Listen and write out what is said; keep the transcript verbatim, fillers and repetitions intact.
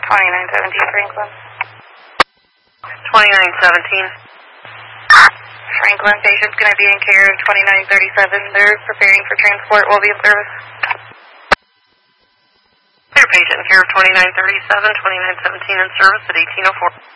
twenty-nine seventeen Franklin. twenty-nine seventeen. Franklin, patient's going to be in care of twenty-nine thirty-seven. They're preparing for transport. Will be in service. Clear patient in care of twenty-nine thirty-seven, twenty-nine seventeen in service at eighteen oh four.